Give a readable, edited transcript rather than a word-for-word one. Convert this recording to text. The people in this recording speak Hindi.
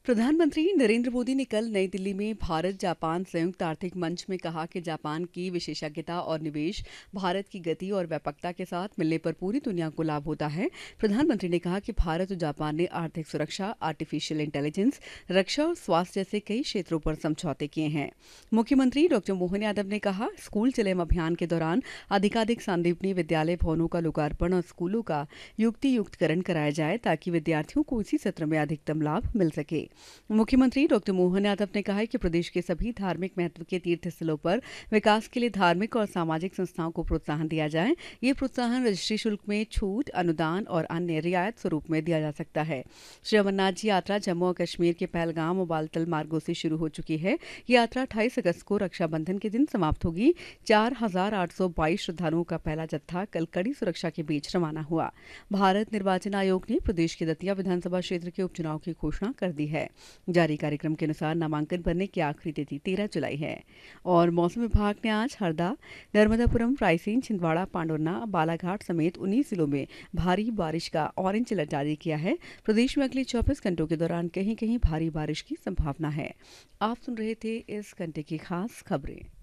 प्रधानमंत्री नरेंद्र मोदी ने कल नई दिल्ली में भारत जापान संयुक्त आर्थिक मंच में कहा कि जापान की विशेषज्ञता और निवेश भारत की गति और व्यापकता के साथ मिलने पर पूरी दुनिया को लाभ होता है। प्रधानमंत्री ने कहा कि भारत और जापान ने आर्थिक सुरक्षा, आर्टिफिशियल इंटेलिजेंस, रक्षा और स्वास्थ्य जैसे कई क्षेत्रों पर समझौते किए हैं। मुख्यमंत्री डॉक्टर मोहन यादव ने कहा, स्कूल चले हम अभियान के दौरान अधिकाधिक सांदीपनी विद्यालय भवनों का लोकार्पण और स्कूलों का युक्तियुक्तकरण कराया जाए ताकि विद्यार्थियों को इसी सत्र में अधिकतम लाभ मिल सके। मुख्यमंत्री डॉक्टर मोहन यादव ने कहा है कि प्रदेश के सभी धार्मिक महत्व के तीर्थ स्थलों पर विकास के लिए धार्मिक और सामाजिक संस्थाओं को प्रोत्साहन दिया जाए। ये प्रोत्साहन रजिस्ट्री शुल्क में छूट, अनुदान और अन्य रियायत स्वरूप में दिया जा सकता है। श्री अमरनाथ जी यात्रा जम्मू और कश्मीर के पहलगाम और बालतल मार्गों से शुरू हो चुकी है। ये यात्रा 28 अगस्त को रक्षाबंधन के दिन समाप्त होगी। 4,822 श्रद्धालुओं का पहला जत्था कल कड़ी सुरक्षा के बीच रवाना हुआ। भारत निर्वाचन आयोग ने प्रदेश के दतिया विधानसभा क्षेत्र के उपचुनाव की घोषणा कर दी है। जारी कार्यक्रम के अनुसार नामांकन भरने की आखिरी तिथि 13 जुलाई है। और मौसम विभाग ने आज हरदा, नर्मदापुरम, रायसेन, छिंदवाड़ा, पांडुरना, बालाघाट समेत 19 जिलों में भारी बारिश का ऑरेंज अलर्ट जारी किया है। प्रदेश में अगले 24 घंटों के दौरान कहीं कहीं भारी बारिश की संभावना है। आप सुन रहे थे इस घंटे की खास खबरें।